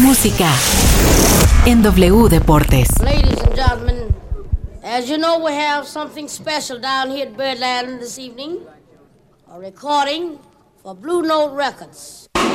música en W Deportes. Ladies and gentlemen, as you know, we have something special down here at Birdland this evening. A recording for Blue Note Records.